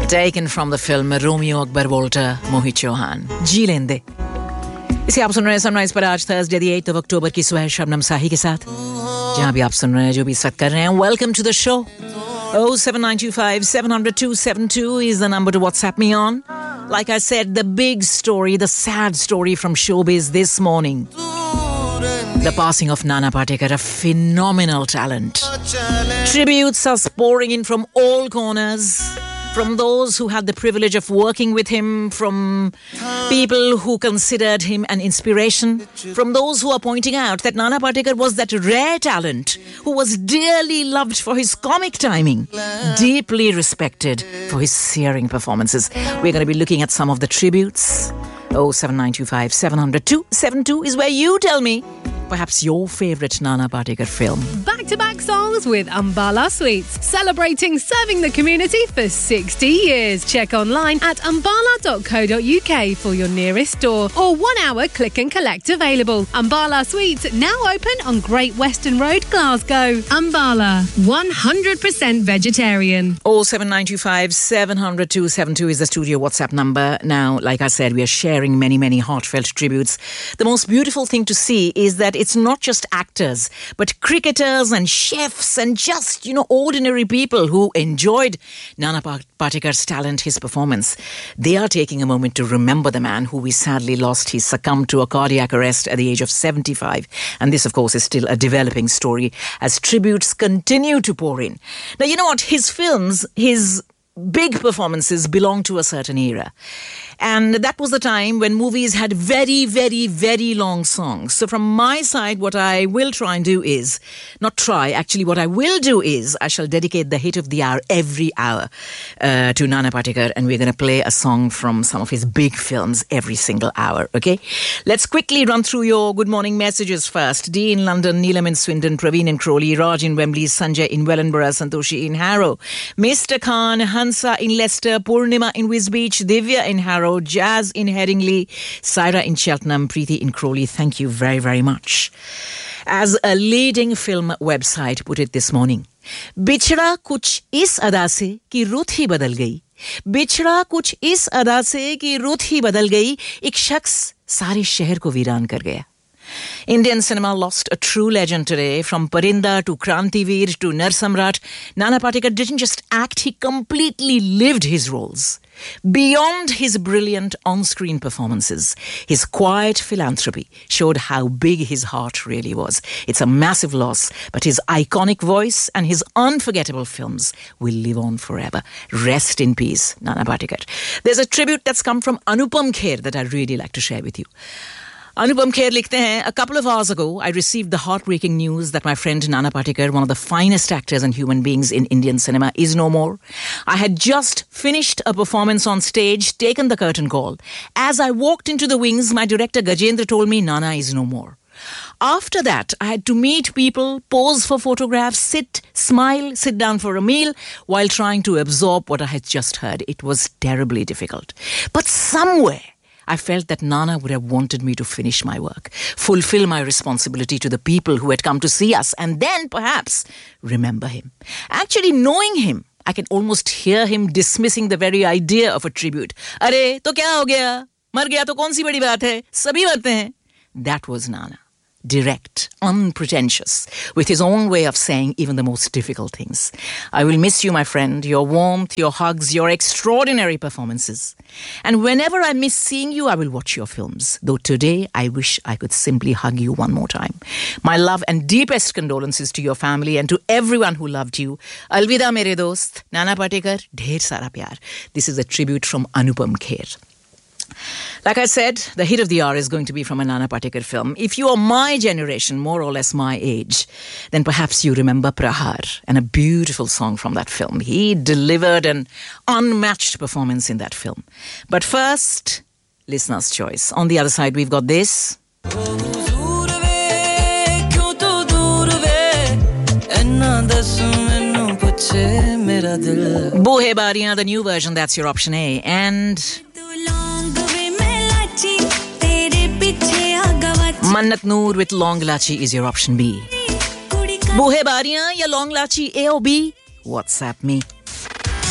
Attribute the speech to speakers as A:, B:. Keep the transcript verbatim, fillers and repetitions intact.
A: Taken from the film Romeo Akbar Walter, Mohit Chauhan. जी लेंदे. इसे आप सुन रहे हैं सनराइज पर आज Thursday the eight of October की सुबह शबनम साही के साथ. जहां भी आप सुन रहे हैं, जो भी इस वक्त कर रहे हैं, welcome to the show. oh seven nine two five seven zero zero two seven two is the number to WhatsApp me on. Like I said, the big story, the sad story from showbiz this morning. The passing of Nana Patekar, a phenomenal talent. Tributes are pouring in from all corners. From those who had the privilege of working with him, from people who considered him an inspiration, from those who are pointing out that Nana Patekar was that rare talent who was dearly loved for his comic timing, deeply respected for his searing performances. We're going to be looking at some of the tributes. oh seven nine two five seven zero zero two seven two is where you tell me perhaps your favourite Nana Patekar film.
B: Back-to-back songs with Ambala Sweets, celebrating serving the community for sixty years. Check online at ambala dot co dot uk for your nearest store or one-hour click and collect available. Ambala Sweets now open on Great Western Road, Glasgow. Ambala, one hundred percent vegetarian.
A: oh seven nine two five seven zero zero two seven two is the studio WhatsApp number. Now, like I said, we are sharing many, many heartfelt tributes. The most beautiful thing to see is that it's not just actors, but cricketers and chefs and just, you know, ordinary people who enjoyed Nana Patekar's talent, his performance. They are taking a moment to remember the man who we sadly lost. He succumbed to a cardiac arrest at the age of seventy-five. And this, of course, is still a developing story as tributes continue to pour in. Now, you know what? His films, his big performances belong to a certain era. And that was the time when movies had very, very, very long songs. So from my side, what I will try and do is, not try, actually what I will do is, I shall dedicate the hit of the hour every hour uh, to Nana Patekar, and we're going to play a song from some of his big films every single hour, okay? Let's quickly run through your good morning messages first. Dee in London, Neelam in Swindon, Praveen in Crawley, Raj in Wembley, Sanjay in Wellingborough, Santoshi in Harrow, Mister Khan, Hansa in Leicester, Purnima in Wisbech, Divya in Harrow, Jazz in Headingley, Saira in Cheltenham, Preeti in Crawley. Thank you very, very much. As a leading film website put it this morning, बिछड़ा कुछ इस अदा से कि रुत ही बदल गई, बिछड़ा कुछ इस अदा से कि रुत ही बदल गई, एक शख्स सारे शहर को वीरान कर गया. Indian cinema lost a true legend today. From Parinda to Krantiveer to Narsamrat, Nana Patekar didn't just act, he completely lived his roles. Beyond his brilliant on-screen performances, his quiet philanthropy showed how big his heart really was. It's a massive loss, but his iconic voice and his unforgettable films will live on forever. Rest in peace, Nana Patekar. There's a tribute that's come from Anupam Kher that I'd really like to share with you. Anupam Kher likhte hain, a couple of hours ago, I received the heartbreaking news that my friend Nana Patekar, one of the finest actors and human beings in Indian cinema, is no more. I had just finished a performance on stage, taken the curtain call. As I walked into the wings, my director Gajendra told me Nana is no more. After that, I had to meet people, pose for photographs, sit, smile, sit down for a meal while trying to absorb what I had just heard. It was terribly difficult. But somewhere, I felt that Nana would have wanted me to finish my work, fulfill my responsibility to the people who had come to see us, and then perhaps remember him. Actually, knowing him, I can almost hear him dismissing the very idea of a tribute. Arey, to kya ho gaya? Mar gaya to kaun si badi baat hai? Sabhi marte hain. That was Nana. Direct, unpretentious, with his own way of saying even the most difficult things. I will miss you, my friend, your warmth, your hugs, your extraordinary performances. And whenever I miss seeing you, I will watch your films. Though today, I wish I could simply hug you one more time. My love and deepest condolences to your family and to everyone who loved you. Alvida mere dost, Nana Patekar, dher sara pyar. This is a tribute from Anupam Kher. Like I said, the hit of the hour is going to be from a Nana Patekar film. If you are my generation, more or less my age, then perhaps you remember Prahar and a beautiful song from that film. He delivered an unmatched performance in that film. But first, listener's choice. On the other side, we've got this. Boohe Bariyan, the new version, that's your option A. And Mannat Noor with Long Lachi is your option B. Boohe Bariyan ya Long Lachi, A or B? WhatsApp me.